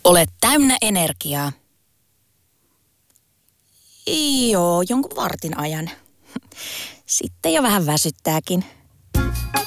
Olet täynnä energiaa. Joo, jonkun vartin ajan. Sitten jo vähän väsyttääkin.